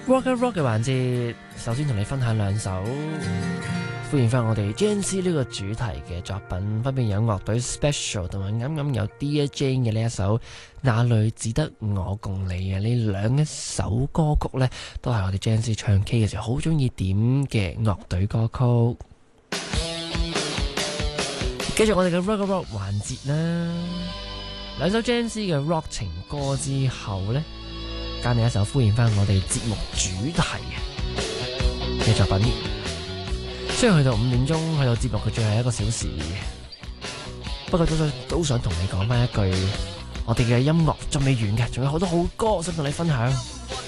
Rock and Rock 嘅環節，首先同你分享兩首歡迎翻我哋 JNC 呢個主題嘅作品，分別有樂隊 Special 同埋啱啱有 Dear Jane 嘅呢一首哪裏只得我共你啊！呢兩首歌曲呢，都係我哋 JNC 唱 K 嘅時候好中意點嘅樂隊歌曲。繼續我哋嘅 Rock and Rock 環節啦，兩首 JNC 嘅 Rock 情歌之後呢，揀你一首歡迎翻我哋節目主題嘅作品。雖然去到5點鐘，去到節目嘅最後1個小時，不過都想同你講翻一句，我哋嘅音樂仲未完嘅，仲有好多好歌想同你分享。